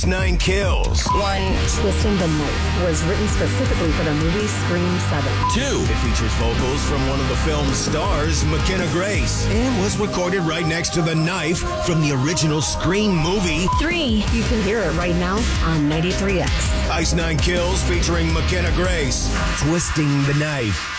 9 Kills. 1. Twisting the Knife was written specifically for the movie Scream 7. 2. It features vocals from one of the film's stars, McKenna Grace, and was recorded right next to the knife from the original Scream movie. 3. You can hear it right now on 93X. Ice 9 Kills featuring McKenna Grace. Twisting the Knife.